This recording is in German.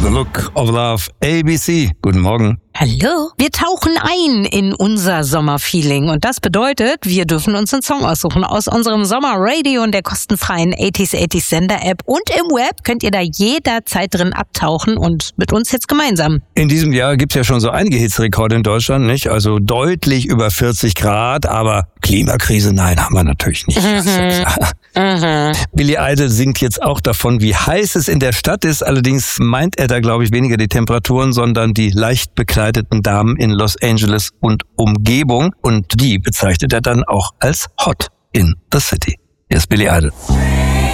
The Look of Love, ABC. Guten Morgen. Hallo. Wir tauchen ein in unser Sommerfeeling und das bedeutet, wir dürfen uns einen Song aussuchen aus unserem Sommerradio und der kostenfreien 80s Sender-App und im Web könnt ihr da jederzeit drin abtauchen und mit uns jetzt gemeinsam. In diesem Jahr gibt's ja schon so einige Hitzrekorde in Deutschland, nicht? Also deutlich über 40 Grad, aber Klimakrise, nein, haben wir natürlich nicht. Das ist ja klar. Billy Idol singt jetzt auch davon, wie heiß es in der Stadt ist. Allerdings meint er da, glaube ich, weniger die Temperaturen, sondern die leicht bekleideten Damen in Los Angeles und Umgebung. Und die bezeichnet er dann auch als hot in the city. Hier ist Billy Idol.